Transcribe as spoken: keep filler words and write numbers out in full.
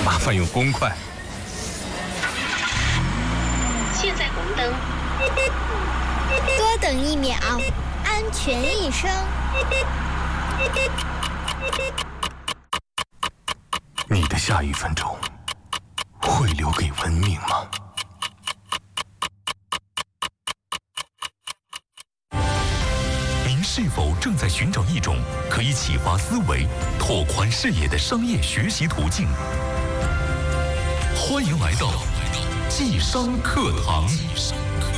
麻烦用公筷。 现在红灯， 多等一秒，安全一生。 你的下一分钟会留给文明吗？ 您是否正在寻找一种可以启发思维、拓宽视野的商业学习途径？欢迎来到季商课堂。